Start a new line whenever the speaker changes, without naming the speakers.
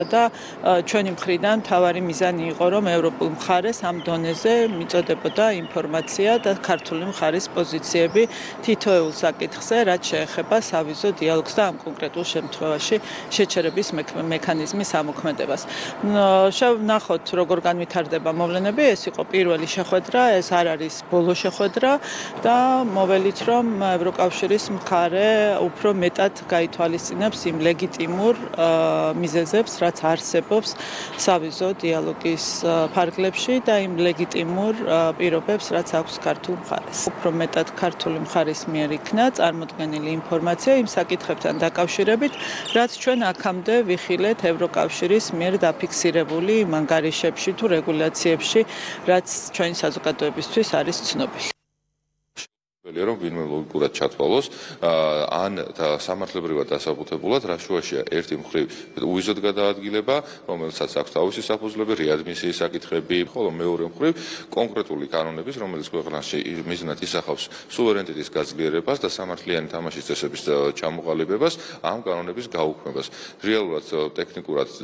და ჩვენი მხრიდან მთავარი მიზანი იყო, რომ ევროპულ მხარეს ამ დონეზე მიწოდებოდა ინფორმაცია და ქართული მხარის პოზიციები თითოეულ საკითხზე, რაც შეეხება სავიზო დიალოგს და ამ კონკრეტულ შემთხვევაში შეჩერების მექანიზმის ამოქმედებას. ვნახოთ, როგორ განვითარდება მოვლენები, ეს იყო პირველი შეხვედრა, ეს არ არის ბოლო შეხვედრა და მოველით, რომ ევროკავშირის მხარე უფრო მეტად გაითვალისწინებს იმ ლეგიტიმურ მიზეზებს, რაც არსებობს სავიზო დიალოგის ფარგლებში და იმ ლეგიტიმურ პირობებს, რაც აქვს ქართულ მხარეს. უფრო მეტად ქართული მხარის მიერ იქნა წარმოდგენილი ინფორმაცია იმ საკითხებთან დაკავშირებით, რაც ჩვენ აქამდე ვიხილეთ ევროკავშირის მიერ დაფიქსირებული ანგარიშებში თუ რეგულაციებში, რაც ჩვენი საზოგადოებისთვის არის ცნობილი.
რომ ვინმე ლოგიკურად ჩათვალოს, ან სამართლებრივად დასაბუთებულად რაშუაშია ერთი მხრივ უვიზოდ გადაადგილება, რომელსაც აქვს თავისი საფუძვლები, რეადმისიის საკითხები, ხოლო მეორე მხრივ კონკრეტული კანონების, რომელიც ქვეყანაში მიზნად ისახავს სუვერენიტეტის გაძლიერებას და სამართლიანი თამაშის წესების ჩამოყალიბებას, ამ კანონების გაუქმებას. რეალურად ტექნიკურად